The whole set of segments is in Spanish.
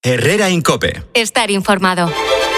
Herrera Incope. Estar informado.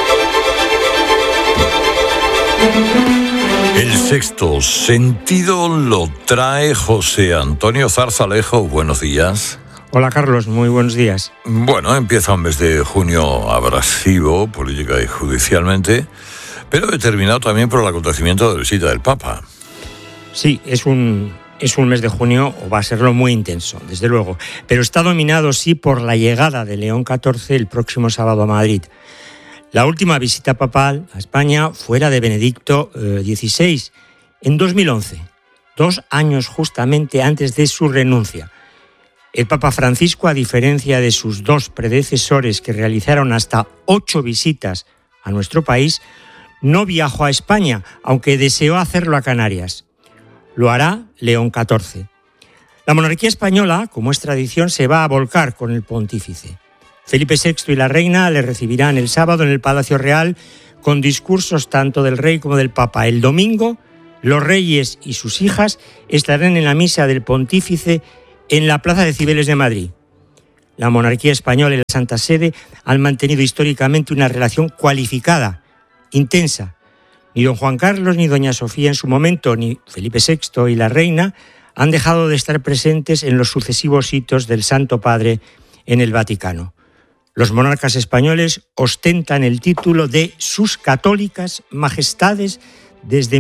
El sexto sentido lo trae José Antonio Zarzalejo. Buenos días. Hola Carlos, muy buenos días. Bueno, empieza un mes de junio abrasivo, política y judicialmente, pero determinado también por el acontecimiento de la visita del Papa. Sí, es un mes de junio, o va a serlo muy intenso, desde luego, pero está dominado sí por la llegada de León XIV el próximo sábado a Madrid. La última visita papal a España fuera de Benedicto XVI en 2011, 2 años justamente antes de su renuncia. El Papa Francisco, a diferencia de sus 2 predecesores que realizaron hasta 8 visitas a nuestro país, no viajó a España, aunque deseó hacerlo a Canarias. Lo hará León XIV. La monarquía española, como es tradición, se va a volcar con el pontífice. Felipe VI y la reina le recibirán el sábado en el Palacio Real con discursos tanto del rey como del Papa. El domingo, los reyes y sus hijas estarán en la misa del pontífice en la Plaza de Cibeles de Madrid. La monarquía española y la Santa Sede han mantenido históricamente una relación cualificada, intensa. Ni don Juan Carlos ni doña Sofía en su momento, ni Felipe VI y la reina han dejado de estar presentes en los sucesivos hitos del Santo Padre en el Vaticano. Los monarcas españoles ostentan el título de sus católicas majestades desde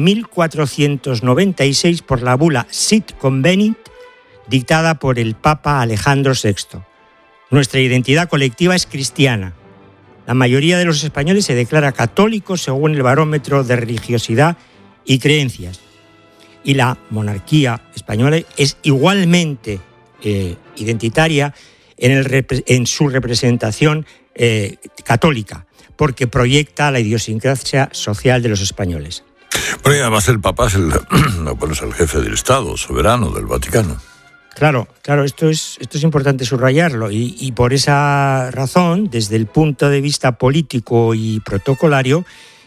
1496 por la bula Sit Convenit, dictada por el Papa Alejandro VI. Nuestra identidad colectiva es cristiana. La mayoría de los españoles se declara católicos según el barómetro de religiosidad y creencias. Y la monarquía española es igualmente identitaria en su representación católica, porque proyecta la idiosincrasia social de los españoles. Pero además el Papa es el jefe del Estado, soberano del Vaticano. Claro, esto es importante subrayarlo y por esa razón, desde el punto de vista político y protocolario,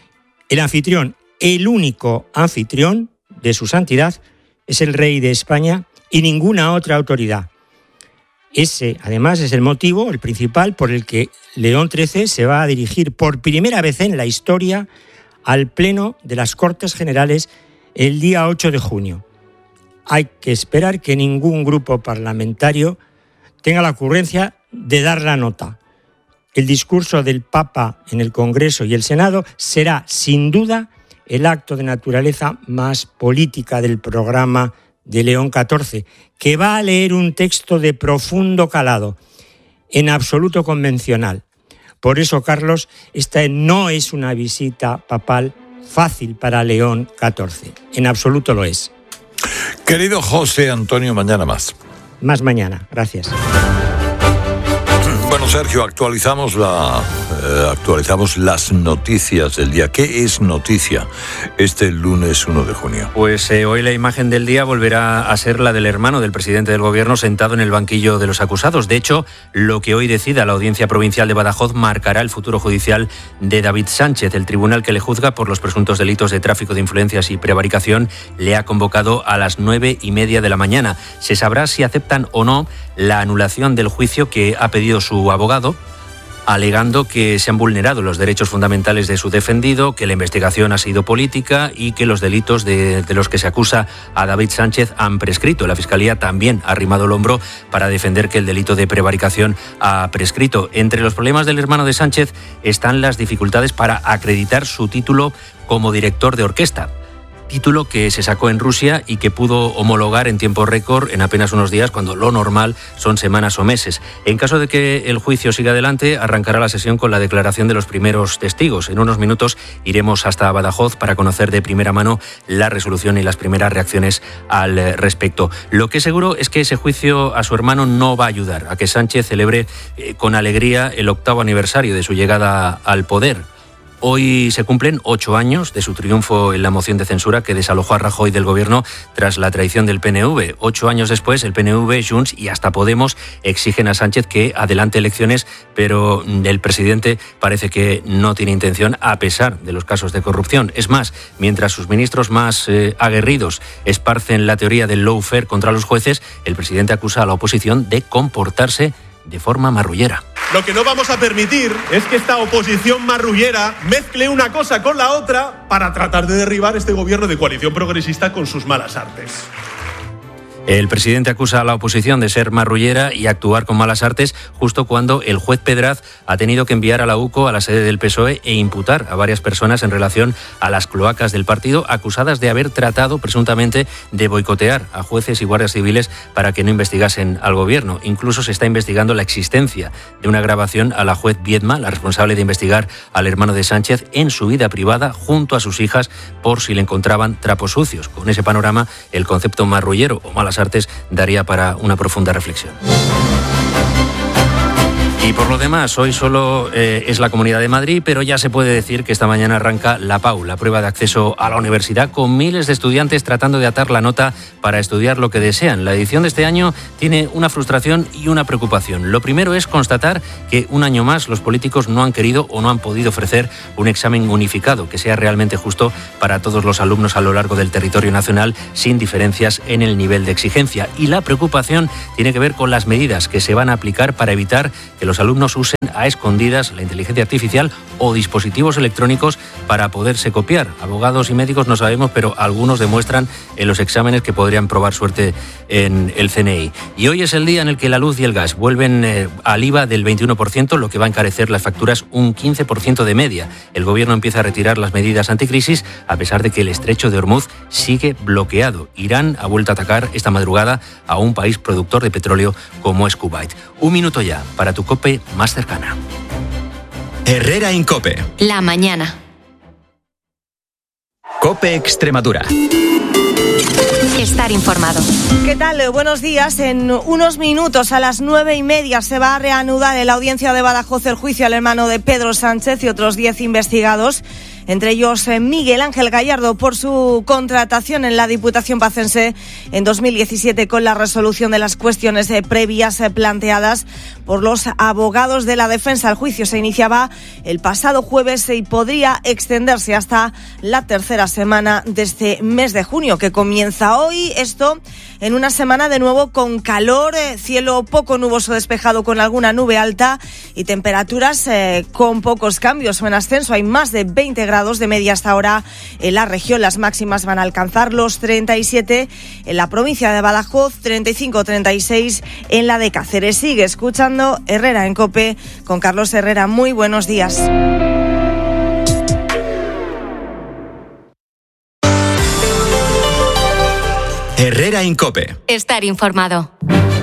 el único anfitrión de su santidad es el rey de España y ninguna otra autoridad. Ese, además, es el motivo, el principal, por el que León XIII se va a dirigir por primera vez en la historia al Pleno de las Cortes Generales el día 8 de junio. Hay que esperar que ningún grupo parlamentario tenga la ocurrencia de dar la nota. El discurso del Papa en el Congreso y el Senado será, sin duda, el acto de naturaleza más política del programa de León XIV, que va a leer un texto de profundo calado, en absoluto convencional. Por eso, Carlos, esta no es una visita papal fácil para León XIV. En absoluto lo es. Querido José Antonio, mañana más. Más mañana, gracias. Bueno, Sergio, actualizamos las noticias del día. ¿Qué es noticia este lunes 1 de junio? Pues hoy la imagen del día volverá a ser la del hermano del presidente del gobierno sentado en el banquillo de los acusados. De hecho, lo que hoy decida la Audiencia Provincial de Badajoz marcará el futuro judicial de David Sánchez. El tribunal que le juzga por los presuntos delitos de tráfico de influencias y prevaricación le ha convocado a las 9:30 de la mañana. Se sabrá si aceptan o no la anulación del juicio que ha pedido su abogado, alegando que se han vulnerado los derechos fundamentales de su defendido, que la investigación ha sido política y que los delitos de los que se acusa a David Sánchez han prescrito. La Fiscalía también ha arrimado el hombro para defender que el delito de prevaricación ha prescrito. Entre los problemas del hermano de Sánchez están las dificultades para acreditar su título como director de orquesta. Título que se sacó en Rusia y que pudo homologar en tiempo récord en apenas unos días, cuando lo normal son semanas o meses. En caso de que el juicio siga adelante, arrancará la sesión con la declaración de los primeros testigos. En unos minutos iremos hasta Badajoz para conocer de primera mano la resolución y las primeras reacciones al respecto. Lo que es seguro es que ese juicio a su hermano no va a ayudar a que Sánchez celebre con alegría el 8º aniversario de su llegada al poder. Hoy se cumplen 8 años de su triunfo en la moción de censura que desalojó a Rajoy del gobierno tras la traición del PNV. 8 años después, el PNV, Junts y hasta Podemos exigen a Sánchez que adelante elecciones, pero el presidente parece que no tiene intención, a pesar de los casos de corrupción. Es más, mientras sus ministros más aguerridos esparcen la teoría del lawfare contra los jueces, el presidente acusa a la oposición de comportarse de forma marrullera. Lo que no vamos a permitir es que esta oposición marrullera mezcle una cosa con la otra para tratar de derribar este gobierno de coalición progresista con sus malas artes. El presidente acusa a la oposición de ser marrullera y actuar con malas artes justo cuando el juez Pedraz ha tenido que enviar a la UCO a la sede del PSOE e imputar a varias personas en relación a las cloacas del partido, acusadas de haber tratado presuntamente de boicotear a jueces y guardias civiles para que no investigasen al gobierno. Incluso se está investigando la existencia de una grabación a la juez Viedma, la responsable de investigar al hermano de Sánchez, en su vida privada junto a sus hijas por si le encontraban trapos sucios. Con ese panorama, el concepto marrullero o malas artes daría para una profunda reflexión. Y por lo demás, hoy solo es la Comunidad de Madrid, pero ya se puede decir que esta mañana arranca la PAU, la prueba de acceso a la universidad, con miles de estudiantes tratando de atar la nota para estudiar lo que desean. La edición de este año tiene una frustración y una preocupación. Lo primero es constatar que un año más los políticos no han querido o no han podido ofrecer un examen unificado que sea realmente justo para todos los alumnos a lo largo del territorio nacional, sin diferencias en el nivel de exigencia. Y la preocupación tiene que ver con las medidas que se van a aplicar para evitar que los alumnos usen a escondidas la inteligencia artificial o dispositivos electrónicos para poderse copiar. Abogados y médicos no sabemos, pero algunos demuestran en los exámenes que podrían probar suerte en el CNI. Y hoy es el día en el que la luz y el gas vuelven al IVA del 21%, lo que va a encarecer las facturas un 15% de media. El gobierno empieza a retirar las medidas anticrisis a pesar de que el estrecho de Hormuz sigue bloqueado. Irán ha vuelto a atacar esta madrugada a un país productor de petróleo como es Kuwait. Un minuto ya para tu COPE más cercana. Herrera en COPE. La mañana. COPE Extremadura. Estar informado. ¿Qué tal? Buenos días. En unos minutos, a las 9:30, se va a reanudar en la audiencia de Badajoz el juicio al hermano de Pedro Sánchez y otros 10 investigados. Entre ellos Miguel Ángel Gallardo por su contratación en la Diputación Pacense en 2017 con la resolución de las cuestiones previas planteadas por los abogados de la defensa. El juicio se iniciaba el pasado jueves y podría extenderse hasta la tercera semana de este mes de junio, que comienza hoy. Esto en una semana de nuevo con calor, cielo poco nuboso despejado con alguna nube alta y temperaturas con pocos cambios o en ascenso. Hay más de 20 grados de media hasta ahora en la región. Las máximas van a alcanzar los 37 en la provincia de Badajoz, 35-36 en la de Cáceres. Sigue escuchando Herrera en COPE con Carlos Herrera. Muy buenos días. Herrera en COPE. Estar informado.